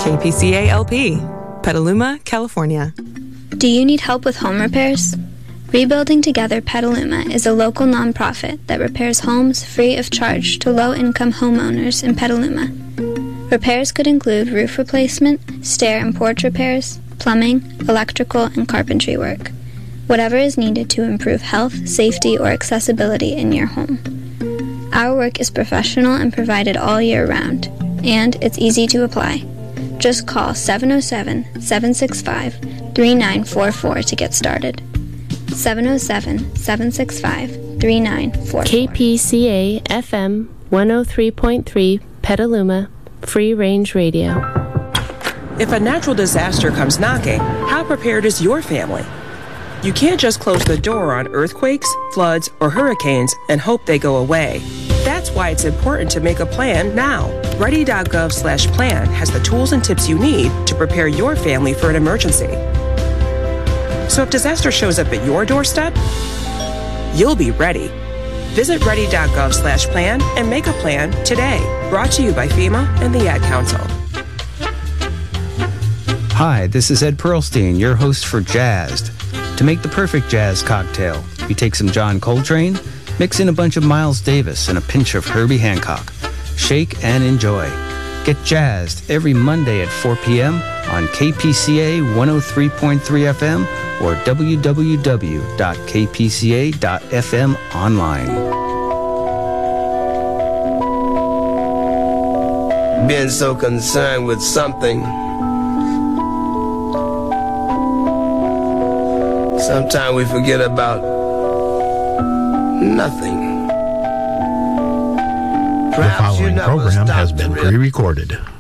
KPCA LP, Petaluma, California. Do you need help with home repairs? Rebuilding Together Petaluma is a local nonprofit that repairs homes free of charge to low-income homeowners in Petaluma. Repairs could include roof replacement, stair and porch repairs, plumbing, electrical, and carpentry work. Whatever is needed to improve health, safety, or accessibility in your home. Our work is professional and provided all year round, and it's easy to apply. Just call 707-765-3944 to get started. 707-765-3944. KPCA FM 103.3 Petaluma, Free Range Radio. If a natural disaster comes knocking, how prepared is your family? You can't just close the door on earthquakes, floods, or hurricanes and hope they go away. That's why it's important to make a plan now. Ready.gov/plan has the tools and tips you need to prepare your family for an emergency. So if disaster shows up at your doorstep, you'll be ready. Visit ready.gov/plan and make a plan today. Brought to you by FEMA and the Ad Council. Hi, this is Ed Pearlstein, your host for Jazzed. To make the perfect jazz cocktail, you take some John Coltrane, mix in a bunch of Miles Davis and a pinch of Herbie Hancock. Shake and enjoy. Get jazzed every Monday at 4 p.m. on KPCA 103.3 FM or www.kpca.fm online. Being so concerned with something, sometimes we forget about nothing. The following program has been pre-recorded.